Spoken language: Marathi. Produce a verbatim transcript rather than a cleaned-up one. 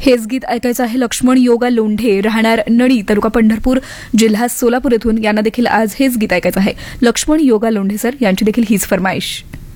हेच गीत ऐकायचं आहे लक्ष्मण योगा लोंढे, राहणार नळी, तालुका पंढरपूर, जिल्हा सोलापूर येथून. यांना देखील आज हेच गीत ऐकायचं आहे. लक्ष्मण योगा लोंढे सर यांची देखील हीच फरमाईश.